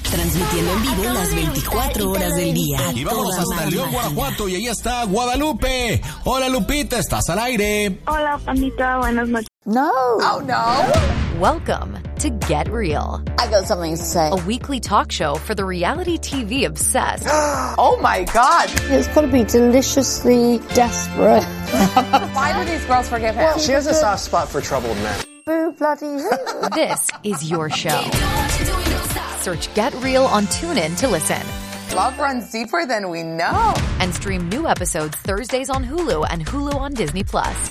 Transmitiendo en vivo las 24 horas del día. Y vámonos hasta León, Guanajuato, y ahí está Guadalupe. Hola, Lupita, estás al aire. Hola, Pandita, buenas noches. No. Oh, no. Welcome to Get Real. I got something to say. A weekly talk show for the reality TV obsessed. Oh, my God. It's got to be deliciously desperate. Why do these girls forgive him? She has a soft spot for troubled men. Boo bloody who? This is your show. Search Get Real on TuneIn to listen. Love runs deeper than we know. And stream new episodes Thursdays on Hulu and Hulu on Disney+.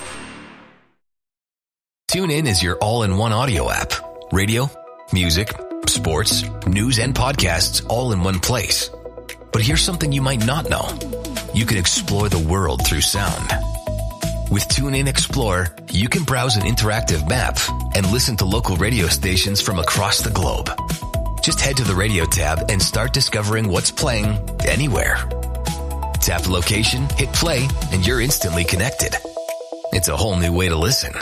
TuneIn is your all-in-one audio app. Radio, music, sports, news, and podcasts all in one place. But here's something you might not know. You can explore the world through sound. With TuneIn Explorer, you can browse an interactive map and listen to local radio stations from across the globe. Just head to the radio tab and start discovering what's playing anywhere. Tap location, hit play, and you're instantly connected. It's a whole new way to listen.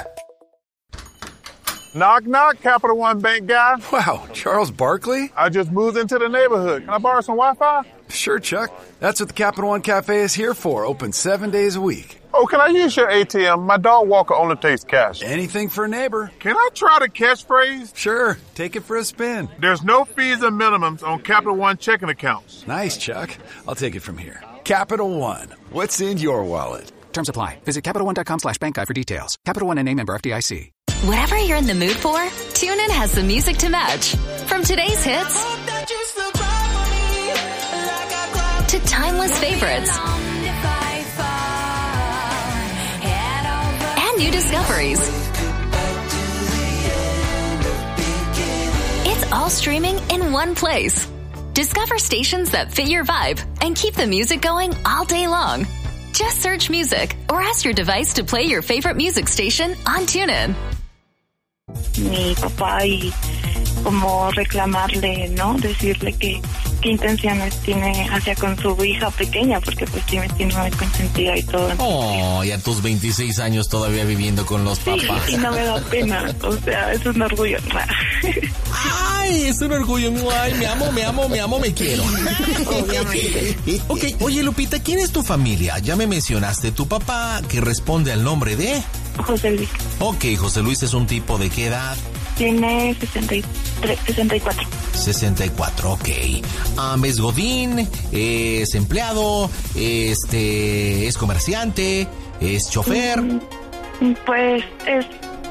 Knock, knock, Capital One Bank guy. Wow, Charles Barkley? I just moved into the neighborhood. Can I borrow some Wi-Fi? Sure, Chuck. That's what the Capital One Cafe is here for, open 7 days a week. Oh, can I use your ATM? My dog walker only takes cash. Anything for a neighbor. Can I try the catchphrase? Sure, take it for a spin. There's no fees or minimums on Capital One checking accounts. Nice, Chuck. I'll take it from here. Capital One. What's in your wallet? Terms apply. Visit CapitalOne.com/bankguide for details. Capital One and a member FDIC. Whatever you're in the mood for, TuneIn has the music to match. From today's hits to timeless favorites and new discoveries. It's all streaming in one place. Discover stations that fit your vibe and keep the music going all day long. Just search music or ask your device to play your favorite music station on TuneIn. Mi papá y como reclamarle, ¿no? Decirle que qué intenciones tiene hacia con su hija pequeña, porque pues sí me tiene muy consentida y todo. Oh, y a tus 26 años todavía viviendo con los papás. Sí, y no me da pena, o sea, es un orgullo. Ay, es un orgullo. Ay, me amo, me quiero. Obviamente. Ok, oye, Lupita, ¿quién es tu familia? Ya me mencionaste tu papá, que responde al nombre de... José Luis. Ok, José Luis es un tipo de qué edad? Tiene 64. 64, ok. Es godín, es empleado, es comerciante, es chofer. Pues es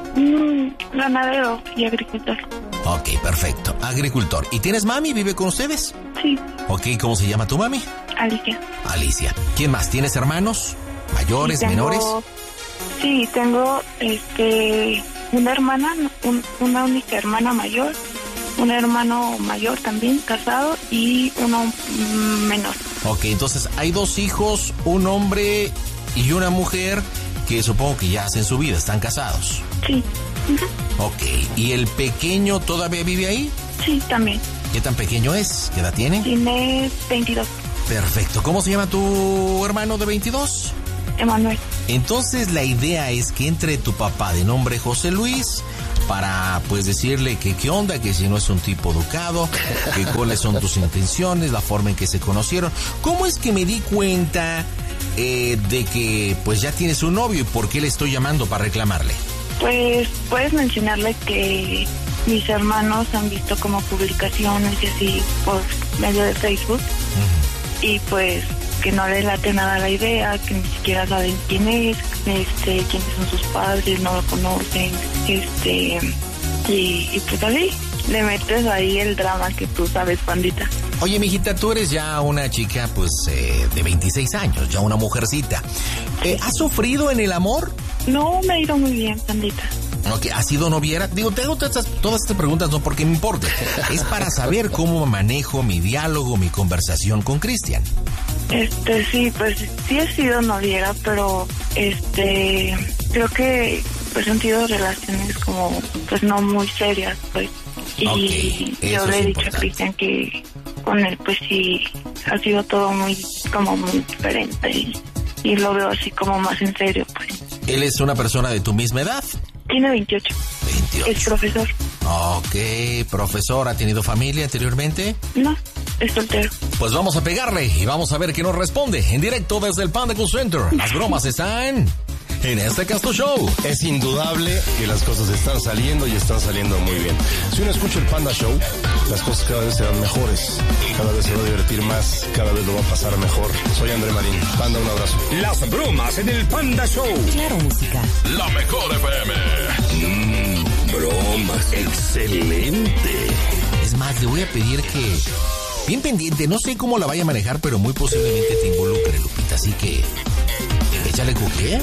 ganadero y agricultor. Ok, perfecto. Agricultor. ¿Y tienes mami? ¿Vive con ustedes? Sí. Ok, ¿cómo se llama tu mami? Alicia. Alicia. ¿Quién más? ¿Tienes hermanos? ¿Mayores, menores? Sí, tengo una hermana, una única hermana mayor, un hermano mayor también, casado, y uno menor. Ok, entonces hay 2 hijos, un hombre y una mujer que supongo que ya hacen su vida, están casados. Sí. Ok, ¿y el pequeño todavía vive ahí? Sí, también. ¿Qué tan pequeño es? ¿Qué edad tiene? Tiene 22. Perfecto. ¿Cómo se llama tu hermano de 22? Emanuel. Entonces la idea es que entre tu papá de nombre José Luis para pues decirle que qué onda, que si no es un tipo educado, que cuáles son tus intenciones, la forma en que se conocieron. ¿Cómo es que me di cuenta de que pues ya tienes un novio y por qué le estoy llamando para reclamarle? Pues puedes mencionarle que mis hermanos han visto como publicaciones y así por medio de Facebook. Y pues que no le late nada la idea, que ni siquiera saben quién es, quiénes son sus padres, no lo conocen, y pues así, le metes ahí el drama que tú sabes, Pandita. Oye, mijita, tú eres ya una chica, pues, de 26 años, ya una mujercita. ¿Has sufrido en el amor? No, me ha ido muy bien, Pandita. Okay, ¿has sido noviera? Digo, te hago todas estas preguntas no porque me importe. Es para saber cómo manejo mi diálogo, mi conversación con Cristian. Sí, pues sí he sido noviera, pero creo que pues han sido relaciones como pues no muy serias, pues. Y okay, yo le he dicho a Cristian que con él pues sí ha sido todo muy diferente y lo veo así como más en serio, pues. ¿Él es una persona de tu misma edad? Tiene 28. 28. Es profesor. Ok, profesor, ¿ha tenido familia anteriormente? No, es soltero. Pues vamos a pegarle y vamos a ver qué nos responde en directo desde el Panda Cool Center. Las bromas están en este Casto Show. Es indudable que las cosas están saliendo y están saliendo muy bien. Si uno escucha el Panda Show, las cosas cada vez serán mejores. Cada vez se va a divertir más, cada vez lo va a pasar mejor. Soy André Marín. Panda, un abrazo. Las bromas en el Panda Show. Claro, música. La mejor FM. Bromas. Excelente. Es más, le voy a pedir que... Bien pendiente, no sé cómo la vaya a manejar, pero muy posiblemente te involucre, Lupita. Así que... échale cuqué.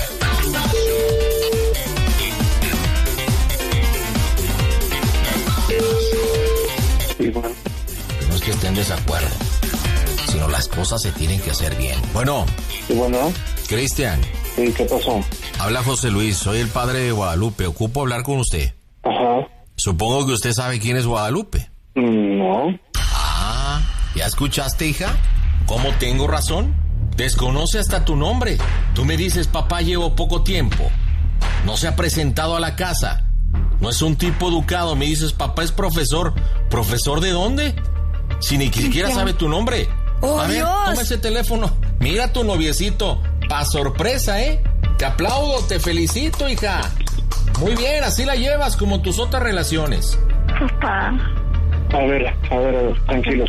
Sí, bueno. No es que esté en desacuerdo, sino las cosas se tienen que hacer bien. Bueno. Sí, bueno. Cristian. Sí, ¿qué pasó? Habla José Luis, soy el padre de Guadalupe. Ocupo hablar con usted. Ajá. Supongo que usted sabe quién es Guadalupe. No. Ah, ¿ya escuchaste, hija? ¿Cómo tengo razón? Desconoce hasta tu nombre. Tú me dices, papá, llevo poco tiempo. No se ha presentado a la casa. No es un tipo educado. Me dices, papá es profesor. ¿Profesor de dónde? Si ni siquiera sabe tu nombre. ¡Oh, a ver, Dios! toma ese teléfono. Mira a tu noviecito. Pa' sorpresa, ¿eh? Te aplaudo, te felicito, hija. Muy bien, así la llevas como tus otras relaciones. Papá. A ver, tranquilo.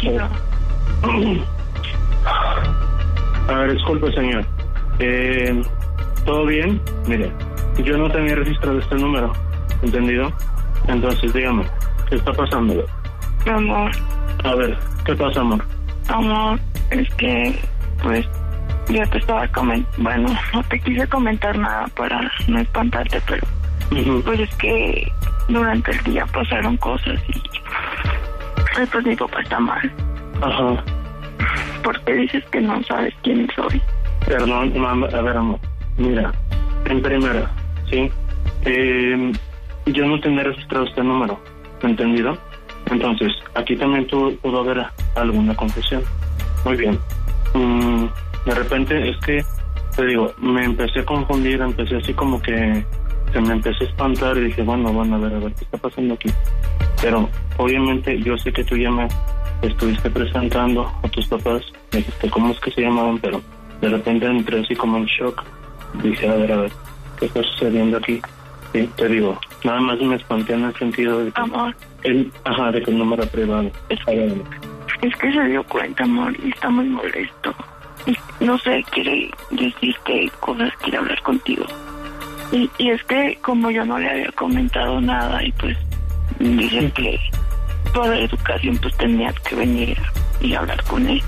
A ver, disculpe, señor. ¿Todo bien? Mire, yo no tenía registrado este número, ¿entendido? Entonces, dígame, ¿qué está pasando? Amor. A ver, ¿qué pasa, amor? Amor, es que, pues, yo te estaba bueno, no te quise comentar nada para no espantarte, pero, pues es que durante el día pasaron cosas y, pues mi papá está mal. Ajá. ¿Por qué dices que no sabes quién soy? Perdón, mamá, a ver, amor, mira, en primera, ¿sí? Yo no tenía registrado este número, ¿entendido? Entonces, aquí también pudo haber alguna confusión. Muy bien. De repente, es que, te digo, me empecé a confundir, empecé así como que se me empecé a espantar y dije, bueno, a ver, ¿qué está pasando aquí? Pero, obviamente, yo sé que tú ya me estuviste presentando a tus papás, me dijiste cómo es que se llamaban, pero de repente entré así como en shock. Dije, a ver, ¿qué está sucediendo aquí? Sí, te digo, nada más me espanté en el sentido de que... Amor. De que el número era privado. Es que se dio cuenta, amor, y está muy molesto. Y no sé, quiere decir qué cosas quiere hablar contigo. Y es que como yo no le había comentado nada y pues dice que por educación pues tenía que venir y hablar con él.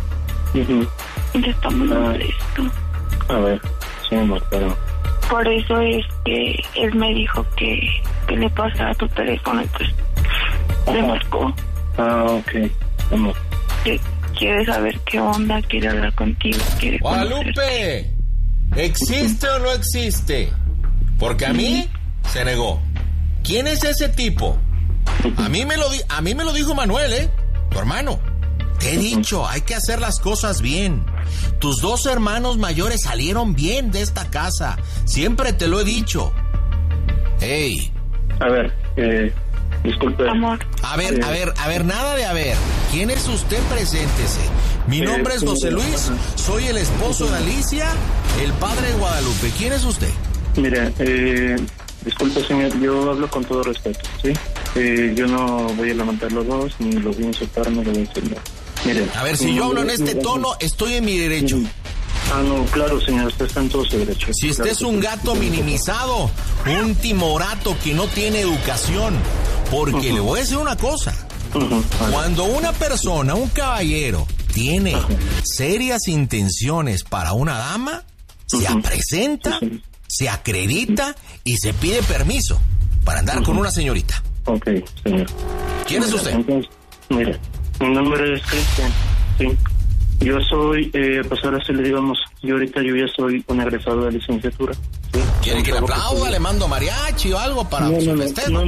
Y está muy molesto. A ver, sí, amor, pero... Por eso es que él me dijo que le pasara tu teléfono y pues le marcó. Ah, ok, amor. Que quiere saber qué onda, quiere hablar contigo, quiere Guadalupe, ¿existe o no existe? Porque a mí se negó. ¿Quién es ese tipo? A mí me lo dijo Manuel, tu hermano. Te he dicho, hay que hacer las cosas bien. Tus dos hermanos mayores salieron bien de esta casa. Siempre te lo he dicho. Hey. A ver, disculpe. Amor. A ver, nada de a ver. ¿Quién es usted? Preséntese. Mi nombre es José Luis, soy el esposo de Alicia, el padre de Guadalupe. ¿Quién es usted? Mire, disculpe, señor, yo hablo con todo respeto, ¿sí? Yo no voy a levantar los dos, ni los voy a insultar, no lo voy a decir nada. Mire, a ver, si yo hablo en este tono, estoy en mi derecho. Ah, no, claro, señor, usted está en todo su derecho. Si usted es un gato minimizado, un timorato que no tiene educación, porque le voy a decir una cosa. Cuando una persona, un caballero, tiene serias intenciones para una dama, se presenta, se acredita y se pide permiso para andar con una señorita. Ok, señor. ¿Quién es usted? Entonces, mire, mi nombre es Cristian, sí. Yo soy, pues ahora sí le digamos, yo ya soy un egresado de licenciatura. ¿Sí? ¿Quiere que le aplauda? ¿Le mando mariachi o algo para su festejo?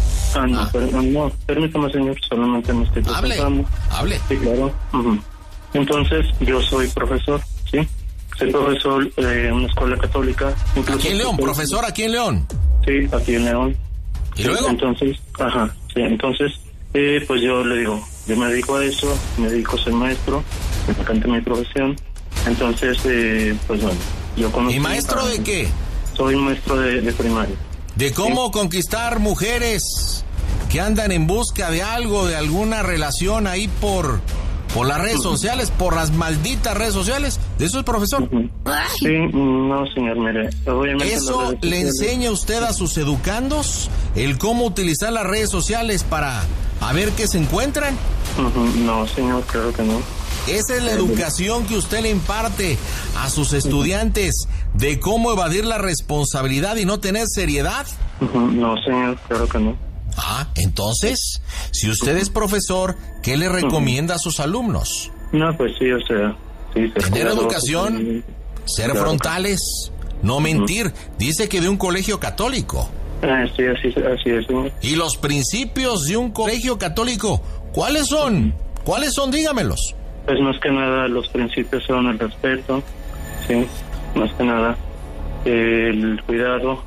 No, permítame, señor, solamente me estoy presentando. Hable. Sí, claro. Entonces, yo soy profesor, ¿sí? Soy profesor de una escuela católica. ¿Aquí en León? ¿Profesor aquí en León? Sí, aquí en León. ¿Y luego? Entonces, pues yo le digo, yo me dedico a eso, me dedico a ser maestro, me encanta mi profesión. Entonces, pues bueno, yo conozco... ¿Y maestro de qué? Soy maestro de primaria. ¿De cómo conquistar mujeres que andan en busca de algo, de alguna relación ahí por las redes sociales, por las malditas redes sociales? ¿De eso es profesor? Sí, no, señor, mire, obviamente... ¿Eso le enseña usted a sus educandos el cómo utilizar las redes sociales para a ver qué se encuentran? No, señor, claro que no. ¿Esa es la educación que usted le imparte a sus estudiantes de cómo evadir la responsabilidad y no tener seriedad? No, señor, claro que no. Entonces, si usted es profesor, ¿qué le recomienda a sus alumnos? No, pues sí, o sea... Sí, tener educación, ser frontales, no mentir. Dice que de un colegio católico. Sí, así es, señor. ¿Y los principios de un colegio católico, cuáles son? ¿Cuáles son? Dígamelos. Pues más que nada los principios son el respeto, sí, más que nada el cuidado,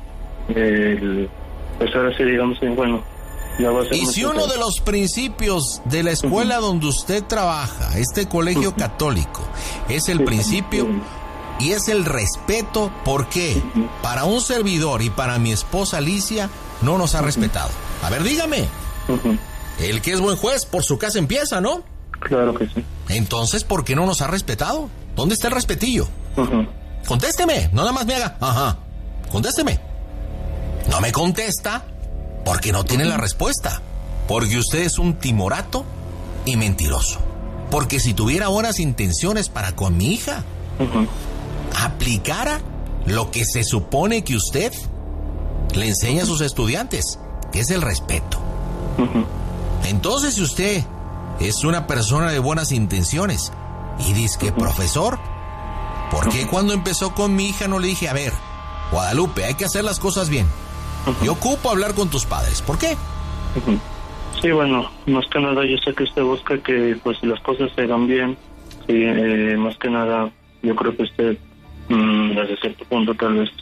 pues ahora sí digamos, bueno, ya va a ser. Y si uno de los principios de la escuela donde usted trabaja, este colegio católico, es el principio y es el respeto, ¿por qué? Para un servidor y para mi esposa Alicia no nos ha respetado. A ver, dígame. El que es buen juez por su casa empieza, ¿no? Claro que sí. Entonces, ¿por qué no nos ha respetado? ¿Dónde está el respetillo? Contésteme, no nada más me haga. Contésteme. No me contesta porque no tiene la respuesta. Porque usted es un timorato y mentiroso. Porque si tuviera buenas intenciones para con mi hija, aplicara lo que se supone que usted le enseña a sus estudiantes, que es el respeto. Entonces, si usted es una persona de buenas intenciones y dice que profesor, ¿por qué cuando empezó con mi hija no le dije, a ver, Guadalupe, hay que hacer las cosas bien? Yo ocupo hablar con tus padres. ¿Por qué? Sí, bueno, más que nada yo sé que usted busca que pues las cosas se hagan bien. Sí, más que nada yo creo que usted desde cierto punto tal vez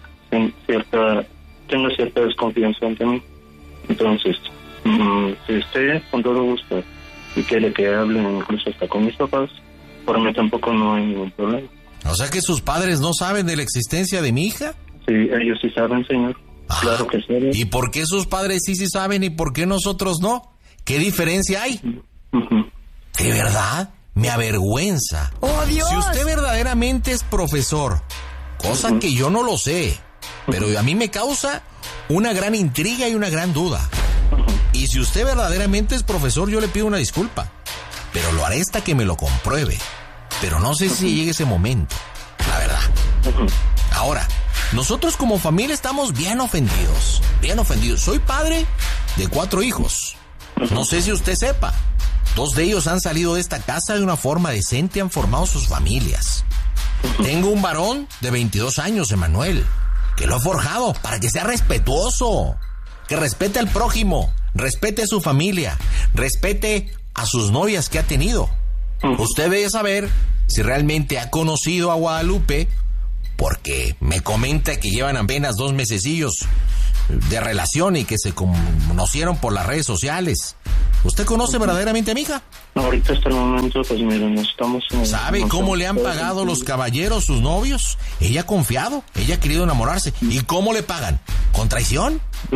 tenga cierta desconfianza ante mí. Entonces, si usted con todo gusto y quiere que hablen incluso hasta con mis papás, por mí tampoco no hay ningún problema. O sea que sus padres no saben de la existencia de mi hija. Sí, ellos sí saben, señor. Claro que sí. ¿Y por qué sus padres sí saben y por qué nosotros no? ¿Qué diferencia hay? ¿De verdad? Me avergüenza. ¡Oh, Dios! Si usted verdaderamente es profesor, cosa que yo no lo sé, pero a mí me causa una gran intriga y una gran duda. Y si usted verdaderamente es profesor, yo le pido una disculpa, pero lo haré hasta que me lo compruebe. Pero no sé si llegue ese momento, la verdad. Ahora, nosotros como familia estamos bien ofendidos. Soy padre de 4 hijos. No sé si usted sepa, 2 de ellos han salido de esta casa de una forma decente, han formado sus familias. Tengo un varón de 22 años, Emanuel, que lo he forjado para que sea respetuoso, que respete al prójimo, respete a su familia, respete a sus novias que ha tenido. Usted debe saber si realmente ha conocido a Guadalupe, porque me comenta que llevan apenas 2 mesecillos de relación y que se conocieron por las redes sociales. ¿Usted conoce verdaderamente a mi hija? Ahorita hasta el momento, pues miren, estamos... ¿Sabe cómo le han pagado los caballeros, sus novios? Ella ha confiado, ella ha querido enamorarse. ¿Y cómo le pagan? ¿Con traición?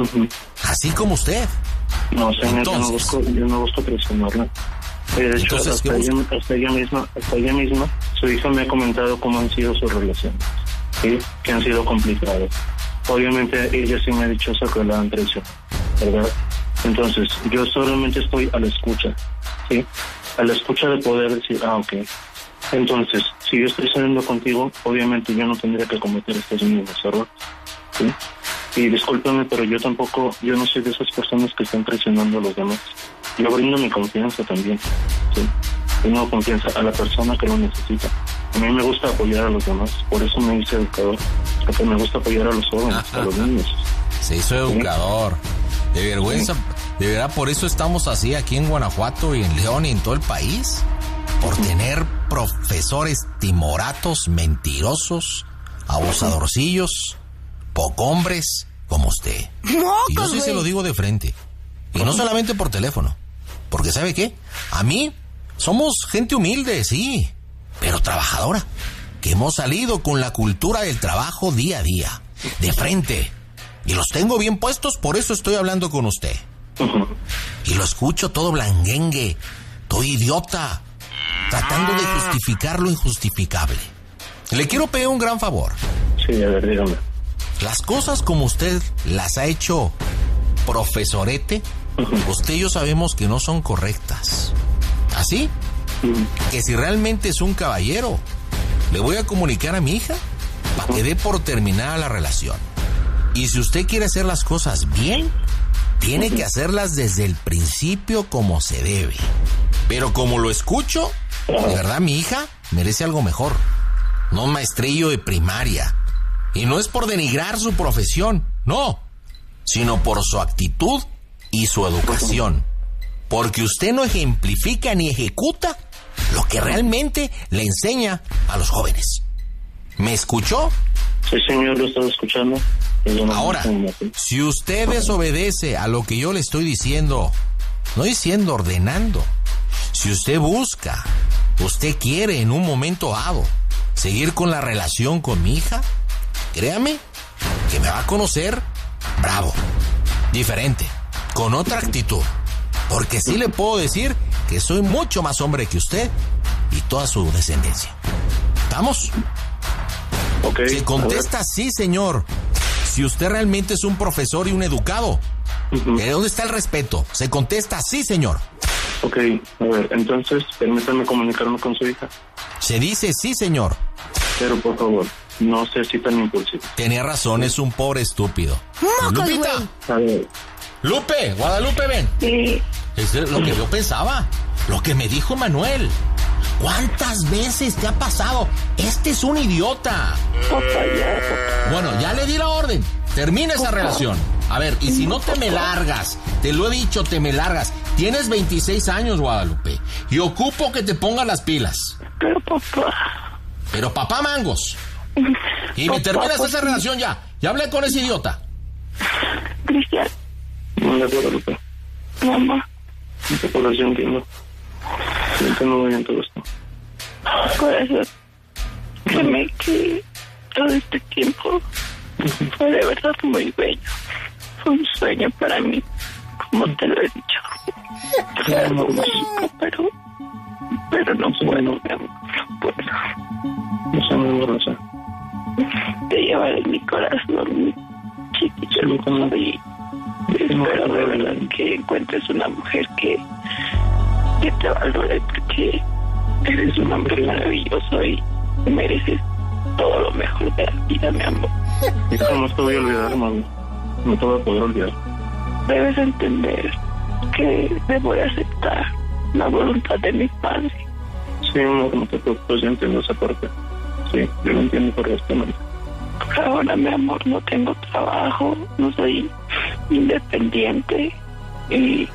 Así como usted. No, señor, entonces, yo no busco traicionarla. De hecho, entonces, hasta ella misma, su hija me ha comentado cómo han sido sus relaciones, ¿sí? Que han sido complicadas. Obviamente ella sí me ha dicho eso, que la han traicionado, ¿verdad? Entonces, yo solamente estoy a la escucha, ¿sí? A la escucha de poder decir, ok. Entonces, si yo estoy saliendo contigo, obviamente yo no tendría que cometer estos mismos errores, ¿sí? Y discúlpame, pero yo no soy de esas personas que están traicionando a los demás. Yo brindo mi confianza también, ¿sí? Tengo confianza a la persona que lo necesita. A mí me gusta apoyar a los demás, por eso me hice educador, porque me gusta apoyar a los jóvenes, a los niños. Se hizo educador. De vergüenza, de verdad, por eso estamos así aquí en Guanajuato y en León y en todo el país. Por tener profesores timoratos, mentirosos, abusadorcillos, pocombres, como usted. Y yo sí se lo digo de frente. Y no solamente por teléfono. Porque ¿sabe qué? A mí somos gente humilde, sí, pero trabajadora. Que hemos salido con la cultura del trabajo día a día. De frente. Y los tengo bien puestos, por eso estoy hablando con usted. Y lo escucho todo blandengue, todo idiota, tratando de justificar lo injustificable. Le quiero pedir un gran favor. Sí, a ver, dígame. Las cosas como usted las ha hecho profesorete, usted y yo sabemos que no son correctas. ¿Así? Que si realmente es un caballero, le voy a comunicar a mi hija para que dé por terminada la relación. Y si usted quiere hacer las cosas bien, tiene que hacerlas desde el principio como se debe. Pero como lo escucho, de verdad mi hija merece algo mejor. No un maestrillo de primaria. Y no es por denigrar su profesión, no, sino por su actitud y su educación. Porque usted no ejemplifica ni ejecuta lo que realmente le enseña a los jóvenes. ¿Me escuchó? Sí, señor, lo estaba escuchando. Ahora, si usted desobedece a lo que yo le estoy diciendo, no diciendo, ordenando, si usted busca, usted quiere en un momento dado seguir con la relación con mi hija, créame que me va a conocer bravo, diferente, con otra actitud. Porque sí le puedo decir que soy mucho más hombre que usted y toda su descendencia. ¿Estamos? Okay, si contesta sí, señor, si usted realmente es un profesor y un educado, ¿de dónde está el respeto? Se contesta sí, señor. Ok, a ver, entonces permítame comunicarme con su hija. Se dice sí, señor. Pero por favor, no sea así tan impulsivo. Tenía razón, es un pobre estúpido. Lupita. A ver. Lupe, Guadalupe, ven. Sí. Eso es lo que yo pensaba, lo que me dijo Manuel. ¿Cuántas veces te ha pasado? Este es un idiota. Bueno, ya le di la orden. Termina esa relación. A ver, y si no te me largas, te lo he dicho, te me largas. Tienes 26 años, Guadalupe, y ocupo que te pongas las pilas. Pero papá mangos. Y me terminas esa relación ya. Ya hablé con ese idiota. Cristian. No, de acuerdo, Guadalupe. Mamá. No te puedo decir, entiendo. Yo entiendo muy bien todo esto. Corazón, créeme que todo este tiempo fue de verdad muy bello. Fue un sueño para mí, como te lo he dicho. Fue algo mágico, pero no puedo, mi amor, no puedo. No sé, mi amor, no sé. Te llevaré en mi corazón, mi chiquito, y espero de verdad que encuentres una mujer que te valore, porque eres un hombre maravilloso y mereces todo lo mejor de la vida, mi amor. Hija, no te voy a olvidar, mami. No te voy a poder olvidar. Debes entender que debo de aceptar la voluntad de mi padre. Sí, amor, no te preocupes, yo entiendo esa parte. Sí, yo lo entiendo correctamente. Por ahora, mi amor, no tengo trabajo, no soy independiente y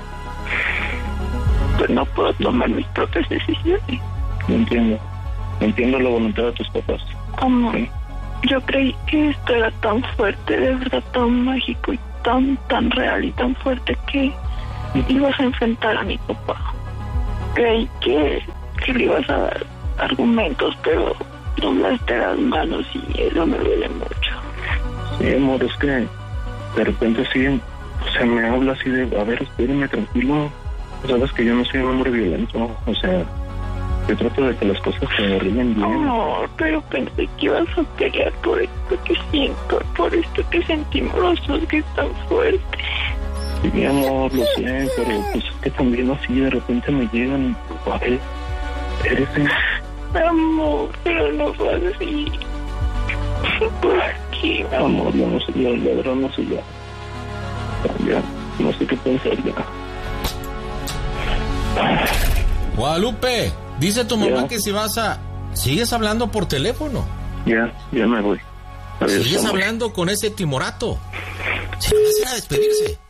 pues no puedo tomar mis propias decisiones. Entiendo la voluntad de tus papás. Amor, sí. Yo creí que esto era tan fuerte, de verdad tan mágico y tan real y tan fuerte que ibas a enfrentar a mi papá. Creí que le ibas a dar argumentos, pero doblaste las manos y eso me duele mucho. Sí, amor, es que de repente sí, se me habla así de, a ver, espérame, tranquilo. Sabes que yo no soy un hombre violento, o sea, yo trato de que las cosas se arreglen bien. No, pero pensé que ibas a pelear por esto que siento, por esto que sentimos los dos, que es tan fuerte. Sí, mi amor, lo sé, pero pues es que también así de repente me llegan, a ver, eres amor, pero no fue así. ¿Por qué, amor? Yo no sé, ya, la verdad no sé ya, no sé qué pensar ya. Guadalupe, dice tu mamá que si vas a... ¿Sigues hablando por teléfono? Ya me voy. ¿Sigues hablando con ese timorato? Si no vas a ir a despedirse.